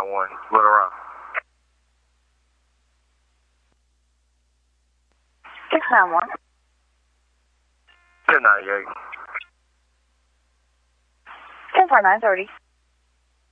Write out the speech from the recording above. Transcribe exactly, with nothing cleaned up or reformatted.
one, Little Rock. six nine one. ten ninety-eight. ten four nine thirty.